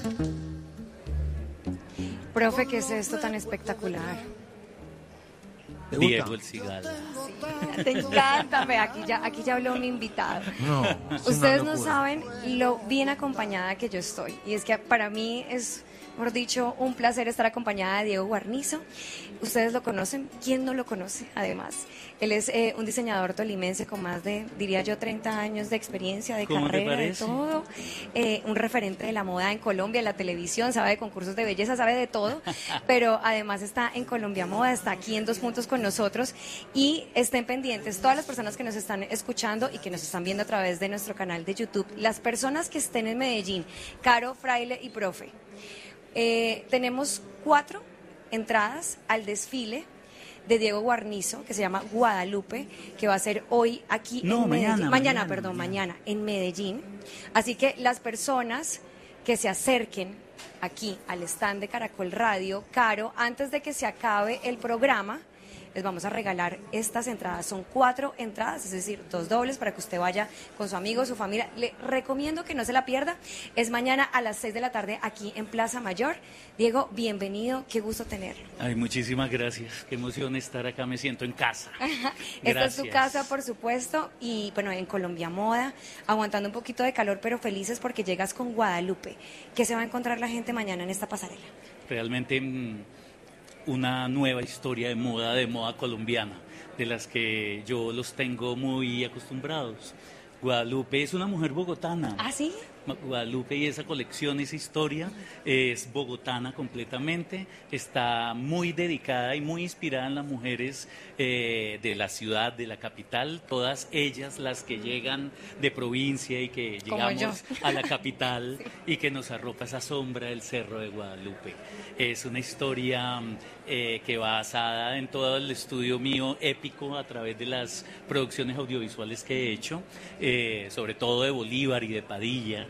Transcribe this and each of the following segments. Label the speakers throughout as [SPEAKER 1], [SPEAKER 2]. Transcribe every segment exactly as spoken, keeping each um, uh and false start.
[SPEAKER 1] Profe, ¿qué es esto tan espectacular?
[SPEAKER 2] Diego el Cigala.
[SPEAKER 1] Sí, te encanta, ve, aquí ya, aquí ya habló mi invitado.
[SPEAKER 3] No, es una
[SPEAKER 1] Ustedes no
[SPEAKER 3] locura.
[SPEAKER 1] saben lo bien acompañada que yo estoy. Y es que para mí es, mejor dicho, un placer estar acompañada de Diego Guarnizo. Ustedes lo conocen. ¿Quién no lo conoce, además? Él es eh, un diseñador tolimense con más de, diría yo, treinta años de experiencia, de
[SPEAKER 2] ¿Cómo te
[SPEAKER 1] carrera, de
[SPEAKER 2] parece?
[SPEAKER 1] todo. Eh, un referente de la moda en Colombia, la televisión, sabe de concursos de belleza, sabe de todo. Pero además está en Colombia Moda, está aquí en Dos Puntos con nosotros. Y estén pendientes, todas las personas que nos están escuchando y que nos están viendo a través de nuestro canal de YouTube, las personas que estén en Medellín, Caro, Fraile y Profe. Eh, tenemos cuatro entradas al desfile de Diego Guarnizo, que se llama Guadalupe, que va a ser hoy aquí
[SPEAKER 2] No,
[SPEAKER 1] en
[SPEAKER 2] mañana,
[SPEAKER 1] Medellín.
[SPEAKER 2] mañana,
[SPEAKER 1] perdón,
[SPEAKER 2] mañana.
[SPEAKER 1] mañana en Medellín. Así que las personas que se acerquen aquí al stand de Caracol Radio, Caro, antes de que se acabe el programa, les vamos a regalar estas entradas. Son cuatro entradas, es decir, dos dobles para que usted vaya con su amigo, su familia. Le recomiendo que no se la pierda. Es mañana a las seis de la tarde aquí en Plaza Mayor. Diego, bienvenido, qué gusto tenerlo.
[SPEAKER 2] Ay, muchísimas gracias. Qué emoción estar acá, me siento en casa.
[SPEAKER 1] Esta es su
[SPEAKER 2] Gracias.
[SPEAKER 1] casa, por supuesto, y bueno, en Colombia Moda, aguantando un poquito de calor, pero felices porque llegas con Guadalupe. ¿Qué se va a encontrar la gente mañana en esta pasarela?
[SPEAKER 2] Realmente mm, una nueva historia de moda, de moda colombiana, de las que yo los tengo muy acostumbrados. Guadalupe es una mujer bogotana.
[SPEAKER 1] ¿Ah, sí?
[SPEAKER 2] Guadalupe y esa colección, esa historia es bogotana completamente, está muy dedicada y muy inspirada en las mujeres eh, de la ciudad, de la capital, todas ellas las que llegan de provincia y que
[SPEAKER 1] Como
[SPEAKER 2] llegamos
[SPEAKER 1] yo.
[SPEAKER 2] a la capital
[SPEAKER 1] Sí.
[SPEAKER 2] y que nos arropa esa sombra del Cerro de Guadalupe. Es una historia eh, que va basada en todo el estudio mío épico a través de las producciones audiovisuales que he hecho, eh, sobre todo de Bolívar y de Padilla.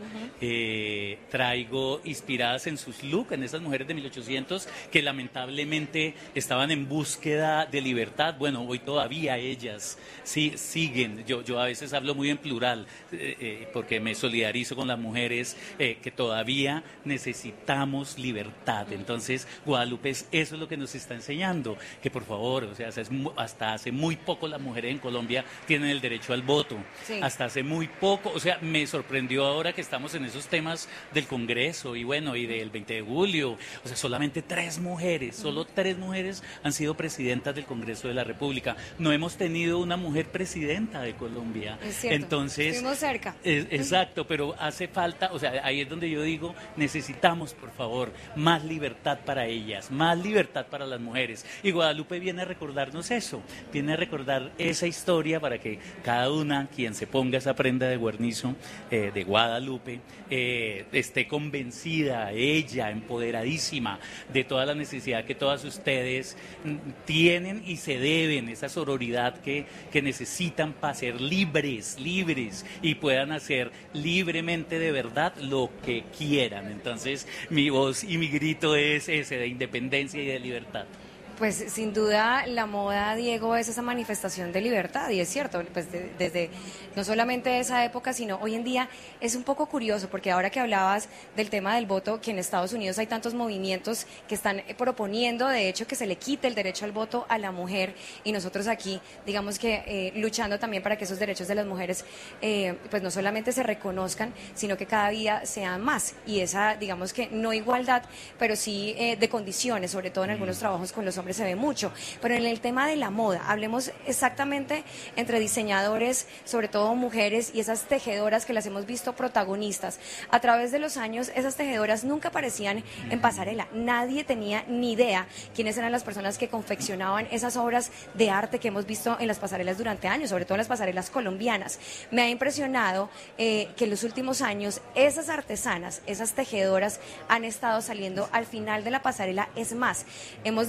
[SPEAKER 2] Eh, traigo inspiradas en sus looks, en esas mujeres de mil ochocientos que lamentablemente estaban en búsqueda de libertad. Bueno, hoy todavía ellas sí, siguen. Yo, yo a veces hablo muy en plural eh, eh, porque me solidarizo con las mujeres eh, que todavía necesitamos libertad. Entonces, Guadalupe, es, eso es lo que nos está enseñando, que por favor, o sea, es mu- hasta hace muy poco las mujeres en Colombia tienen el derecho al voto.
[SPEAKER 1] Sí.
[SPEAKER 2] Hasta hace muy poco, o sea, me sorprendió ahora que estamos en esos temas del Congreso y bueno, y del veinte de julio, o sea, solamente tres mujeres, solo tres mujeres han sido presidentas del Congreso de la República. No hemos tenido una mujer presidenta de Colombia.
[SPEAKER 1] Es cierto.
[SPEAKER 2] Entonces,
[SPEAKER 1] Estuvimos cerca.
[SPEAKER 2] es- exacto, pero hace falta, o sea, ahí es donde yo digo, necesitamos, por favor, más libertad para ellas, más libertad para las mujeres. Y Guadalupe viene a recordarnos eso, viene a recordar esa historia para que cada una, quien se ponga esa prenda de guarnizo eh, de Guadalupe, eh, esté convencida, ella, empoderadísima de toda la necesidad que todas ustedes mm, tienen y se deben, esa sororidad que, que necesitan para ser libres, libres y puedan hacer libremente de verdad lo que quieran. Entonces, mi voz y mi grito es ese, de independencia y de libertad.
[SPEAKER 1] Pues sin duda la moda, Diego, es esa manifestación de libertad y es cierto, pues de- desde no solamente esa época, sino hoy en día es un poco curioso porque ahora que hablabas del tema del voto, que en Estados Unidos hay tantos movimientos que están eh, proponiendo, de hecho, que se le quite el derecho al voto a la mujer y nosotros aquí, digamos que eh, luchando también para que esos derechos de las mujeres eh, pues no solamente se reconozcan, sino que cada día sean más y esa, digamos que no igualdad, pero sí eh, de condiciones, sobre todo en algunos trabajos con los hombres se ve mucho, pero en el tema de la moda, hablemos exactamente entre diseñadores, sobre todo mujeres y esas tejedoras que las hemos visto protagonistas. A través de los años, esas tejedoras nunca aparecían en pasarela, nadie tenía ni idea quiénes eran las personas que confeccionaban esas obras de arte que hemos visto en las pasarelas durante años, sobre todo en las pasarelas colombianas. Me ha impresionado eh, que en los últimos años esas artesanas, esas tejedoras han estado saliendo al final de la pasarela. Es más, hemos dedicado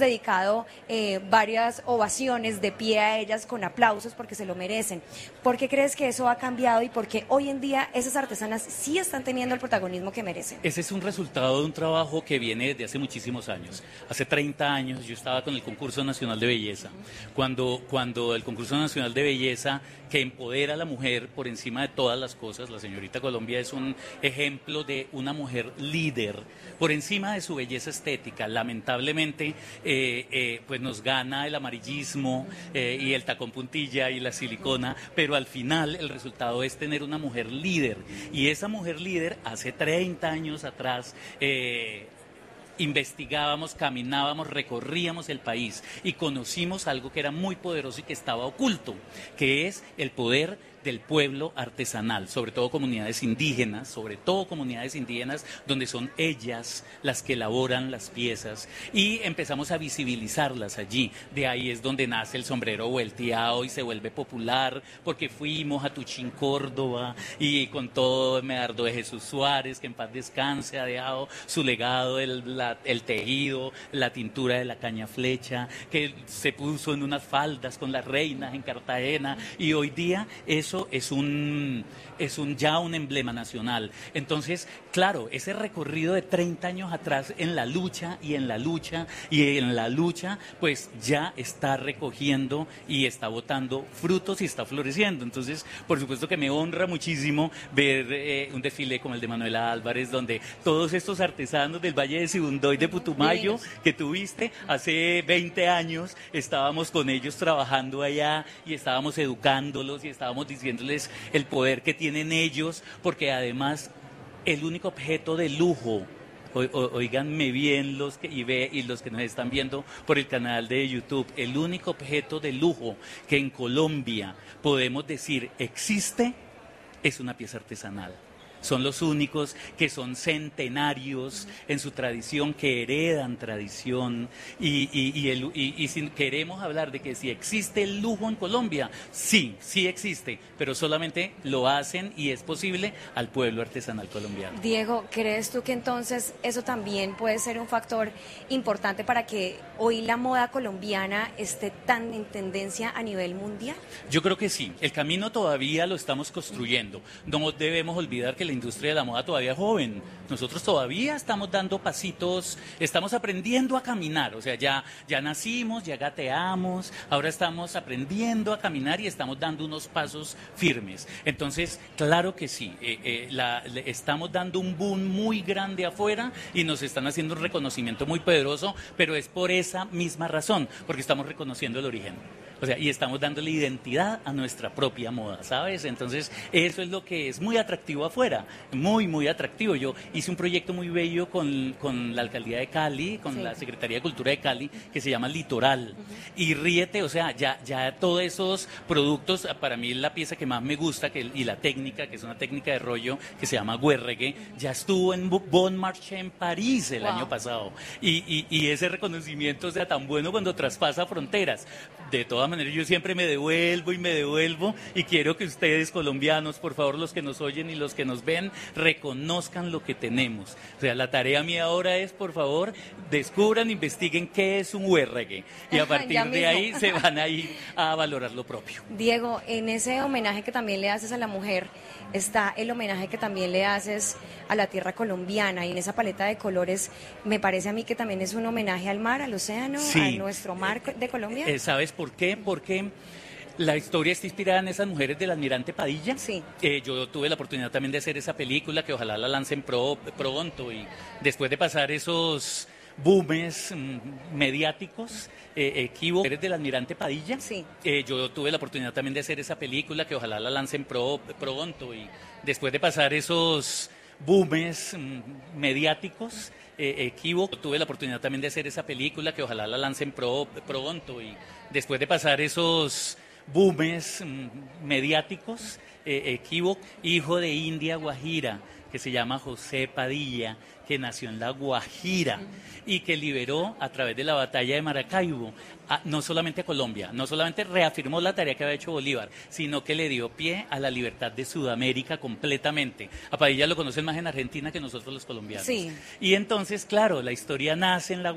[SPEAKER 1] dado eh, varias ovaciones de pie a ellas con aplausos porque se lo merecen. ¿Por qué crees que eso ha cambiado y por qué hoy en día esas artesanas sí están teniendo el protagonismo que merecen?
[SPEAKER 2] Ese es un resultado de un trabajo que viene desde hace muchísimos años. Hace treinta años yo estaba con el Concurso Nacional de Belleza. Cuando, cuando el Concurso Nacional de Belleza, que empodera a la mujer por encima de todas las cosas, la señorita Colombia es un ejemplo de una mujer líder, por encima de su belleza estética. Lamentablemente, eh, eh, pues nos gana el amarillismo eh, y el tacón puntilla y la silicona, pero al final el resultado es tener una mujer líder. Y esa mujer líder, hace treinta años atrás, eh, investigábamos, caminábamos, recorríamos el país y conocimos algo que era muy poderoso y que estaba oculto, que es el poder del pueblo artesanal, sobre todo comunidades indígenas, sobre todo comunidades indígenas donde son ellas las que elaboran las piezas y empezamos a visibilizarlas allí. De ahí es donde nace el sombrero volteado y se vuelve popular porque fuimos a Tuchín, Córdoba, y con todo Medardo de Jesús Suárez, que en paz descanse, ha dejado su legado, el, la, el tejido, la tintura de la caña flecha, que se puso en unas faldas con las reinas en Cartagena, y hoy día eso es un, es un ya un emblema nacional. Entonces, claro, ese recorrido de treinta años atrás en la lucha y en la lucha y en la lucha, pues ya está recogiendo y está botando frutos y está floreciendo. Entonces, por supuesto que me honra muchísimo ver eh, un desfile como el de Manuela Álvarez, donde todos estos artesanos del Valle de Sibundoy, de Putumayo, que tuviste hace veinte años, estábamos con ellos trabajando allá y estábamos educándolos y estábamos diciendo diciéndoles el poder que tienen ellos, porque además el único objeto de lujo, o, o, oíganme bien los que, y, ve, y los que nos están viendo por el canal de YouTube, el único objeto de lujo que en Colombia podemos decir existe es una pieza artesanal. Son los únicos que son centenarios en su tradición, que heredan tradición. Y, y, y, el, y, y si queremos hablar de que si existe el lujo en Colombia, sí, sí existe, pero solamente lo hacen y es posible al pueblo artesanal colombiano.
[SPEAKER 1] Diego, ¿crees tú que entonces eso también puede ser un factor importante para que hoy la moda colombiana esté tan en tendencia a nivel mundial?
[SPEAKER 2] Yo creo que sí. El camino todavía lo estamos construyendo. No debemos olvidar que la industria de la moda todavía es joven. Nosotros todavía estamos dando pasitos, estamos aprendiendo a caminar, o sea, ya, ya nacimos, ya gateamos, ahora estamos aprendiendo a caminar y estamos dando unos pasos firmes. Entonces, claro que sí, eh, eh, la, le estamos dando un boom muy grande afuera y nos están haciendo un reconocimiento muy poderoso, pero es por esa misma razón, porque estamos reconociendo el origen. O sea, y estamos dándole identidad a nuestra propia moda, ¿sabes? Entonces, eso es lo que es muy atractivo afuera, muy, muy atractivo. Yo hice un proyecto muy bello con, con la Alcaldía de Cali, con sí. la Secretaría de Cultura de Cali, que se llama Litoral. Uh-huh. Y ríete, o sea, ya, ya todos esos productos, para mí la pieza que más me gusta, que, y la técnica, que es una técnica de rollo que se llama Guerregue, ya estuvo en Bon Marché en París el wow. año pasado. Y, y, y ese reconocimiento, o sea, tan bueno cuando traspasa fronteras. De todas maneras, yo siempre me devuelvo y me devuelvo y quiero que ustedes, colombianos, por favor, los que nos oyen y los que nos ven, reconozcan lo que tenemos. O sea, la tarea mía ahora es, por favor, descubran, investiguen qué es un huérregue y a partir de ahí se van a ir a valorar lo propio.
[SPEAKER 1] Diego, en ese homenaje que también le haces a la mujer, está el homenaje que también le haces a la tierra colombiana, y en esa paleta de colores me parece a mí que también es un homenaje al mar, al océano, sí. a nuestro mar de Colombia.
[SPEAKER 2] Eh, ¿Sabes por qué? Porque la historia está inspirada en esas mujeres del Almirante Padilla.
[SPEAKER 1] Sí.
[SPEAKER 2] Eh, yo tuve la oportunidad también de hacer esa película, que ojalá la lancen pro, pronto, y después de pasar esos boomes mm, mediáticos, eh, equívocos del Almirante Padilla.
[SPEAKER 1] Sí.
[SPEAKER 2] Eh, yo tuve la oportunidad también de hacer esa película, que ojalá la lancen pro, pronto, y después de pasar esos boomes mm, mediáticos, eh, equívocos, tuve la oportunidad también de hacer esa película, que ojalá la lancen pro, pronto, y después de pasar esos boomes mm, mediáticos, eh, equívocos, hijo de India Guajira, que se llama José Padilla, que nació en La Guajira y que liberó a través de la batalla de Maracaibo a, no solamente a Colombia, no solamente reafirmó la tarea que había hecho Bolívar, sino que le dio pie a la libertad de Sudamérica completamente. A Padilla lo conocen más en Argentina que nosotros los colombianos.
[SPEAKER 1] Sí.
[SPEAKER 2] Y entonces, claro, la historia nace en La